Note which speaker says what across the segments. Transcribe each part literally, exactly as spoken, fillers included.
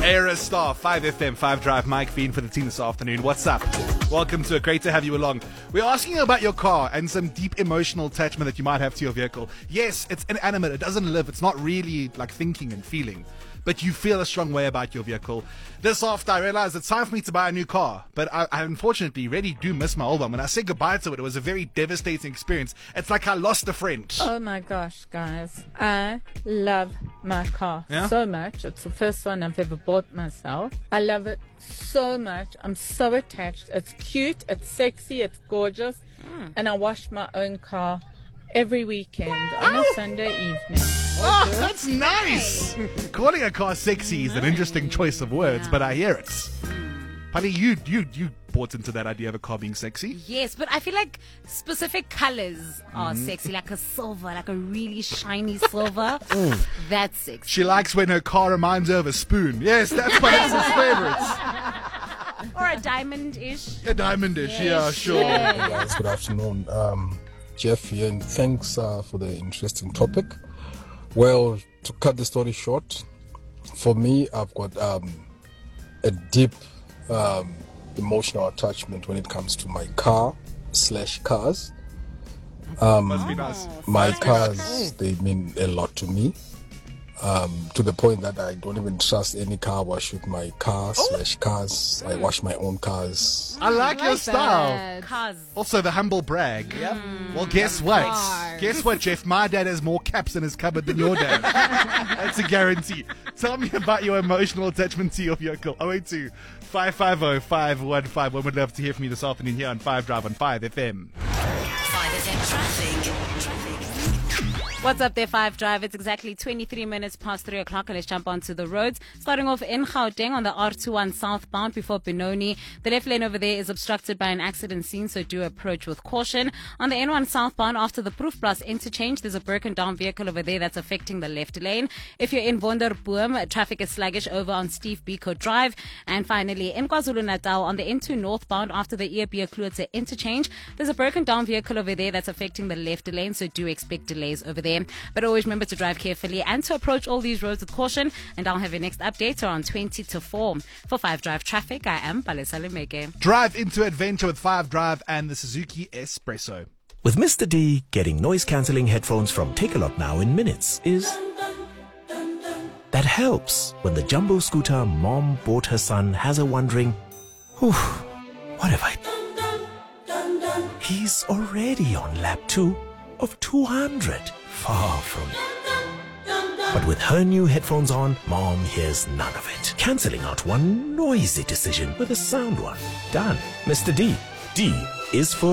Speaker 1: Era Star, five F M, five Drive, Mike Bean for the team this afternoon. What's up? Welcome to it. Great to have you along. We're asking you about your car and some deep emotional attachment that you might have to your vehicle. Yes, it's inanimate. It doesn't live. It's not really like thinking and feeling. But you feel a strong way about your vehicle. This after, I realized it's time for me to buy a new car. But I, I unfortunately really do miss my old one. When I said goodbye to it, it was a very devastating experience. It's like I lost a friend.
Speaker 2: Oh my gosh, guys. I love my car
Speaker 1: Yeah?
Speaker 2: so much. It's the first one I've ever bought myself. I love it so much. I'm so attached. It's cute, it's sexy, it's gorgeous. Mm. And I wash my own car every weekend on a Sunday evening.
Speaker 1: Oh, that's nice. Calling a car sexy is an interesting choice of words,
Speaker 3: Yeah.
Speaker 1: but I hear it. Paddy, you, you, you bought into that idea of a car being sexy?
Speaker 3: Yes, but I feel like specific colors are sexy, like a silver, like a really shiny silver. That's sexy.
Speaker 1: She likes when her car reminds her of a spoon. Yes, that's Paddy's favorites.
Speaker 3: Or a diamond-ish.
Speaker 1: A diamondish, yeah, sure.
Speaker 4: Hey guys, good afternoon. Um, Jeff here, and thanks uh, for the interesting topic. Well, to cut the story short, for me, I've got um, a deep um, emotional attachment when it comes to my car slash cars. Um,
Speaker 1: Must be nice.
Speaker 4: my
Speaker 1: Must be
Speaker 4: cars,
Speaker 1: nice.
Speaker 4: they mean a lot to me. Um, to the point that I don't even trust any car wash with my car slash cars. I wash my own cars.
Speaker 1: I like your style.
Speaker 3: That. Cars.
Speaker 1: Also, the humble brag. Yep. Well, guess what?
Speaker 3: Cars.
Speaker 1: Guess what, Jeff? My dad has more caps in his cupboard than your dad. That's a guarantee. Tell me about your emotional attachment to your vehicle. oh eight two, five five zero, five one five one. Would love to hear from you this afternoon here on five Drive on five F M.
Speaker 5: five F M traffic.
Speaker 3: What's up there, five Drive? It's exactly twenty-three minutes past three o'clock, and let's jump onto the roads. Starting off in Gauteng on the R twenty-one southbound before Benoni. The left lane over there is obstructed by an accident scene, so do approach with caution. On the N one southbound after the Proefplaas interchange, there's a broken down vehicle over there that's affecting the left lane. If you're in Wonderboom, traffic is sluggish over on Steve Biko Drive. And finally, in KwaZulu-Natal on the N two northbound after the Earbie interchange, there's a broken down vehicle over there that's affecting the left lane, so do expect delays over there. But always remember to drive carefully and to approach all these roads with caution. And I'll have your next update around twenty to four. For five Drive Traffic, I am Palesa Lemeke.
Speaker 1: Drive into adventure with five Drive and the Suzuki Espresso.
Speaker 6: With Mister D, getting noise-cancelling headphones from Takealot now in minutes is... That helps when the jumbo scooter mom bought her son has her wondering, whew, what have I... He's already on lap two of two hundred. Far from it. But with her new headphones on, Mom hears none of it. Cancelling out one noisy decision with a sound one. Done. Mister D. D is for...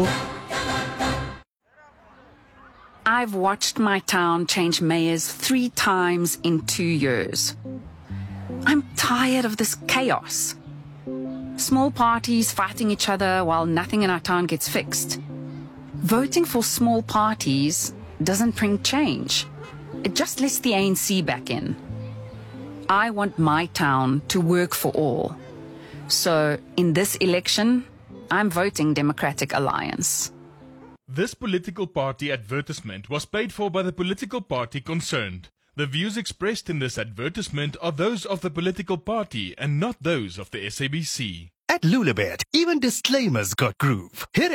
Speaker 7: I've watched my town change mayors three times in two years. I'm tired of this chaos. Small parties fighting each other while nothing in our town gets fixed. Voting for small parties doesn't bring change. It just lets the A N C back in. I want my town to work for all. So, in this election, I'm voting Democratic Alliance.
Speaker 8: This political party advertisement was paid for by the political party concerned. The views expressed in this advertisement are those of the political party and not those of the S A B C.
Speaker 9: At Lulabet, even disclaimers got groove. Hit it!